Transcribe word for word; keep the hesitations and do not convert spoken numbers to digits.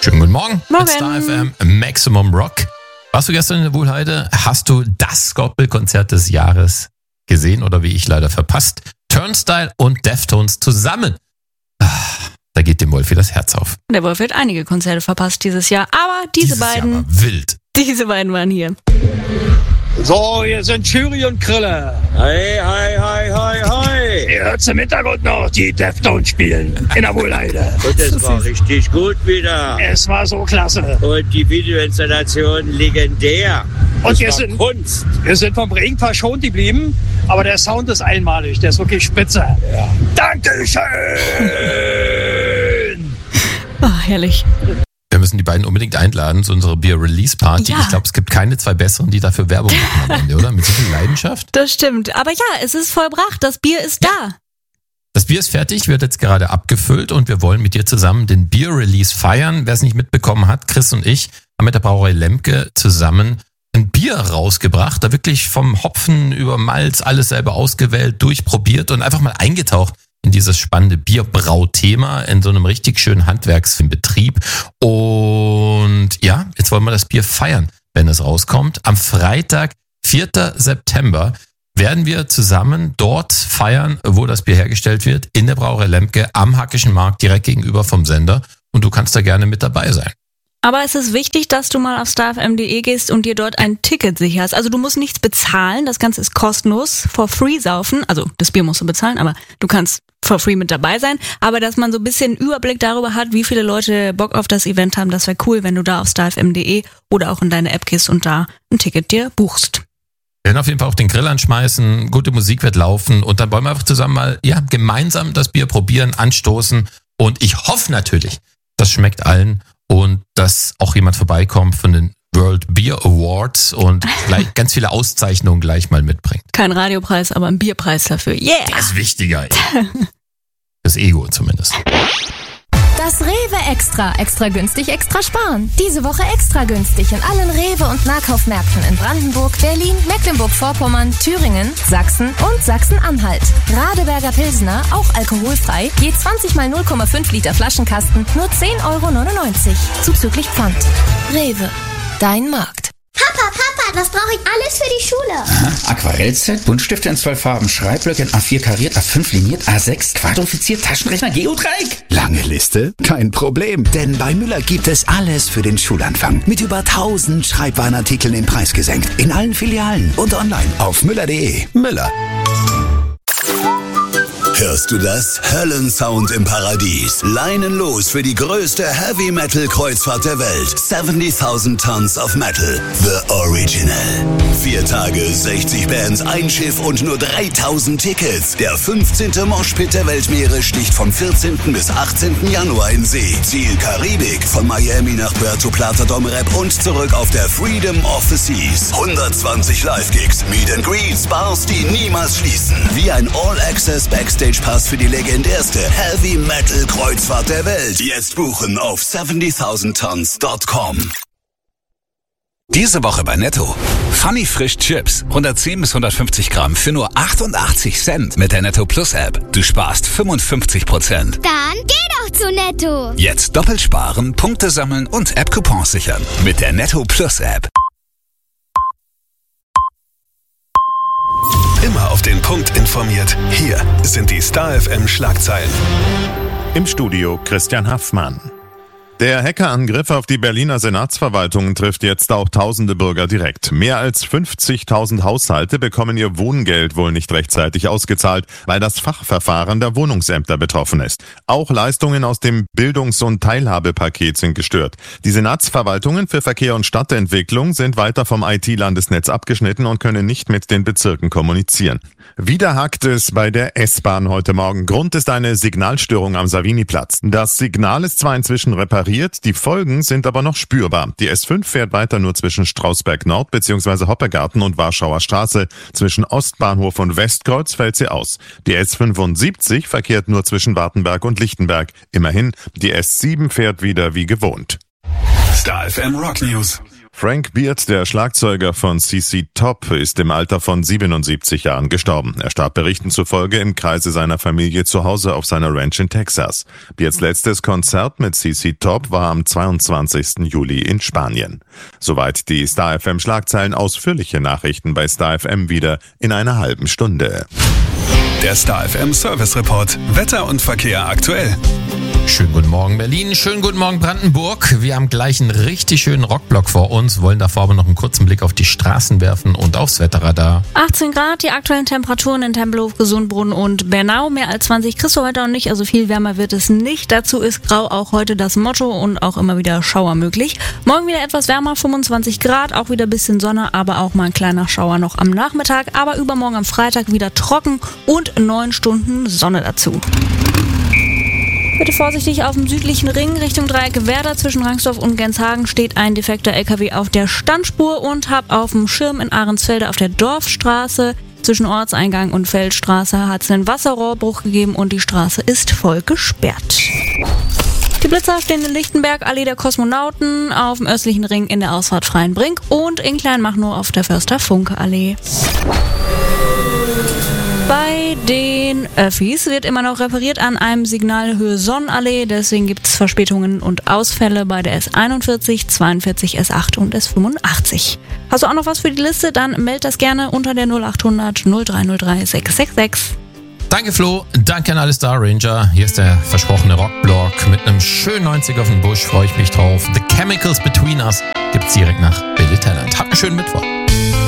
Schönen guten Morgen. Morgen. Mit Star F M Maximum Rock. Warst du gestern in der Wuhlheide? Hast du das Gospel-Konzert des Jahres gesehen oder wie ich leider verpasst? Turnstile und Deftones zusammen. Da geht dem Wolfi das Herz auf. Der Wolfi hat einige Konzerte verpasst dieses Jahr, aber diese Dieses beiden, Jahr war wild. diese beiden waren hier. So, hier sind Jury und Krille. Hi, hi, hi, hi, hi. Ihr hört im Hintergrund noch die Deftones spielen in der Wuhlheide. Und es war richtig gut wieder. Es war so klasse. Und die Videoinstallation legendär. Und Das wir war sind, Kunst. wir sind vom Regen verschont geblieben, aber der Sound ist einmalig, der ist wirklich spitze. Ja. Dankeschön! Ach, herrlich. Wir müssen die beiden unbedingt einladen zu unserer Bier-Release-Party. Ja. Ich glaube, es gibt keine zwei besseren, die dafür Werbung machen am Ende, oder? Mit so viel Leidenschaft. Das stimmt. Aber ja, es ist vollbracht. Das Bier ist da. Das Bier ist fertig, wird jetzt gerade abgefüllt und wir wollen mit dir zusammen den Bier-Release feiern. Wer es nicht mitbekommen hat, Chris und ich haben mit der Brauerei Lemke zusammen ein Bier rausgebracht, da wirklich vom Hopfen über Malz alles selber ausgewählt, durchprobiert und einfach mal eingetaucht in dieses spannende Bierbrauthema in so einem richtig schönen Handwerksbetrieb. Und ja, jetzt wollen wir das Bier feiern, wenn es rauskommt. Am Freitag, vierten September, werden wir zusammen dort feiern, wo das Bier hergestellt wird, in der Brauerei Lemke am Hackischen Markt, direkt gegenüber vom Sender. Und du kannst da gerne mit dabei sein. Aber es ist wichtig, dass du mal auf star f m punkt d e gehst und dir dort ein Ticket sicherst. Also du musst nichts bezahlen, das Ganze ist kostenlos, for free saufen. Also das Bier musst du bezahlen, aber du kannst for free mit dabei sein. Aber dass man so ein bisschen Überblick darüber hat, wie viele Leute Bock auf das Event haben, das wäre cool, wenn du da auf star f m punkt d e oder auch in deine App gehst und da ein Ticket dir buchst. Wir werden auf jeden Fall auch den Grill anschmeißen, gute Musik wird laufen und dann wollen wir einfach zusammen mal, ja, gemeinsam das Bier probieren, anstoßen und ich hoffe natürlich, das schmeckt allen und dass auch jemand vorbeikommt von den World Beer Awards und gleich ganz viele Auszeichnungen gleich mal mitbringt. Kein Radiopreis, aber ein Bierpreis dafür. Yeah! Das ist wichtiger, ey. Das Ego zumindest. Das Rewe Extra. Extra günstig, extra sparen. Diese Woche extra günstig in allen Rewe- und Nahkaufmärkten in Brandenburg, Berlin, Mecklenburg-Vorpommern, Thüringen, Sachsen und Sachsen-Anhalt. Radeberger Pilsner, auch alkoholfrei, je zwanzig mal null Komma fünf Liter Flaschenkasten, nur zehn Euro neunundneunzig. Zuzüglich Pfand. Rewe. Dein Markt. Papa, Papa, was brauche ich alles für die Schule? Aha, Aquarellset, Buntstifte in zwölf Farben, Schreibblöcke in A vier kariert, A fünf liniert, A sechs quadrifiziert, Taschenrechner, Geodreieck. Lange Liste? Kein Problem, denn bei Müller gibt es alles für den Schulanfang. Mit über tausend Schreibwarenartikeln den Preis gesenkt. In allen Filialen und online auf müller punkt de. Müller. Hörst du das? Höllensound im Paradies. Leinen los für die größte Heavy-Metal-Kreuzfahrt der Welt. siebzigtausend Tons of Metal. The Original. Vier Tage, sechzig Bands, ein Schiff und nur dreitausend Tickets. Der fünfzehnte Moshpit der Weltmeere sticht vom vierzehnten bis achtzehnten Januar in See. Ziel Karibik. Von Miami nach Puerto Plata Dom Rep und zurück auf der Freedom of the Seas. hundertzwanzig Live-Gigs, Meet and Greets, Bars, die niemals schließen. Wie ein All-Access Backstage Pass für die legendärste Heavy Metal Kreuzfahrt der Welt. Jetzt buchen auf siebzigtausend tons Punkt com. Diese Woche bei Netto. Funny Frisch Chips. hundertzehn bis hundertfünfzig Gramm für nur achtundachtzig Cent mit der Netto Plus App. Du sparst fünfundfünfzig Prozent. Dann geh doch zu Netto. Jetzt doppelt sparen, Punkte sammeln und App-Coupons sichern. Mit der Netto Plus App. Immer auf den Punkt informiert. Hier sind die Star F M Schlagzeilen. Im Studio Christian Haffmann. Der Hackerangriff auf die Berliner Senatsverwaltung trifft jetzt auch tausende Bürger direkt. Mehr als fünfzigtausend Haushalte bekommen ihr Wohngeld wohl nicht rechtzeitig ausgezahlt, weil das Fachverfahren der Wohnungsämter betroffen ist. Auch Leistungen aus dem Bildungs- und Teilhabepaket sind gestört. Die Senatsverwaltungen für Verkehr und Stadtentwicklung sind weiter vom I T-Landesnetz abgeschnitten und können nicht mit den Bezirken kommunizieren. Wieder hakt es bei der S-Bahn heute Morgen. Grund ist eine Signalstörung am Saviniplatz. Das Signal ist zwar inzwischen repariert, die Folgen sind aber noch spürbar. Die S fünf fährt weiter nur zwischen Strausberg Nord bzw. Hoppegarten und Warschauer Straße. Zwischen Ostbahnhof und Westkreuz fällt sie aus. Die S fünfundsiebzig verkehrt nur zwischen Wartenberg und Lichtenberg. Immerhin, die S sieben fährt wieder wie gewohnt. Star F M Rock News. Frank Beard, der Schlagzeuger von C C Top, ist im Alter von siebenundsiebzig Jahren gestorben. Er starb Berichten zufolge im Kreise seiner Familie zu Hause auf seiner Ranch in Texas. Beards letztes Konzert mit C C Top war am zweiundzwanzigsten Juli in Spanien. Soweit die Star F M Schlagzeilen. Ausführliche Nachrichten bei Star F M wieder in einer halben Stunde. Der Star F M Service Report. Wetter und Verkehr aktuell. Schönen guten Morgen Berlin, schönen guten Morgen Brandenburg. Wir haben gleich einen richtig schönen Rockblock vor uns, wollen davor aber noch einen kurzen Blick auf die Straßen werfen und aufs Wetterradar. achtzehn Grad, die aktuellen Temperaturen in Tempelhof, Gesundbrunnen und Bernau. Mehr als zwanzig kriegst du heute auch nicht, also viel wärmer wird es nicht. Dazu ist grau auch heute das Motto und auch immer wieder Schauer möglich. Morgen wieder etwas wärmer, fünfundzwanzig Grad, auch wieder ein bisschen Sonne, aber auch mal ein kleiner Schauer noch am Nachmittag. Aber übermorgen am Freitag wieder trocken und neun Stunden Sonne dazu. Bitte vorsichtig auf dem südlichen Ring Richtung Dreieck Werder. Zwischen Rangsdorf und Genshagen steht ein defekter L K W auf der Standspur und hab auf dem Schirm in Ahrensfelde auf der Dorfstraße zwischen Ortseingang und Feldstraße hat es einen Wasserrohrbruch gegeben und die Straße ist voll gesperrt. Die Blitzer stehen in Lichtenberg, Allee der Kosmonauten, auf dem östlichen Ring in der Ausfahrt Freienbrink und in Kleinmachnow auf der Förster-Funke-Allee. Bei den Öffis wird immer noch repariert an einem Signal Höhe Sonnenallee, deswegen gibt es Verspätungen und Ausfälle bei der S einundvierzig, zweiundvierzig, S acht und S fünfundachtzig. Hast du auch noch was für die Liste? Dann meld das gerne unter der null achthundert null drei null drei sechs sechs sechs. Danke Flo, danke an alle Star Ranger. Hier ist der versprochene Rockblock mit einem schönen neunziger auf dem Busch, freue ich mich drauf. The Chemicals Between Us gibt's direkt nach Billy Talent. Habt einen schönen Mittwoch.